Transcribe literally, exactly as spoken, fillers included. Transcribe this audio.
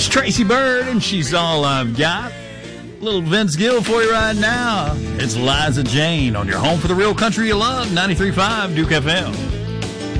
It's Tracy Bird, and she's all I've got. Little Vince Gill for you right now. It's Liza Jane on your home for the real country you love, ninety-three point five Duke F M.